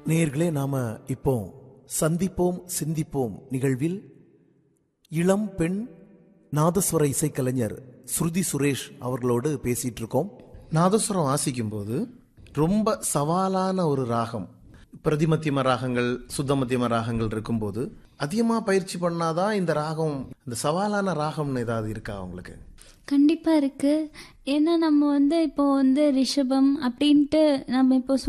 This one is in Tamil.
நேயர்களே, நாம இப்போ சந்திப்போம் சிந்திப்போம் நிகழ்வில் இளம் பெண் நாதஸ்வர இசைக்கலைஞர் ஸ்ருதி சுரேஷ் அவர்களோடு பேசிட்டு இருக்கோம். நாதஸ்வரம் வாசிக்கும் போது ரொம்ப சவாலான ஒரு ராகம், பிரதிமத்தியம ராகங்கள், சுத்தமத்தியம ராகங்கள் இருக்கும்போது அதிகமாக பயிற்சி பண்ணாதான் இந்த ராகம், இந்த சவாலான ராகம்னு ஏதாவது இருக்கா உங்களுக்கு? கண்டிப்பாக இருக்குது. ஏன்னா நம்ம இப்போ ரிஷபம் அப்படின்ட்டு நம்ம இப்போ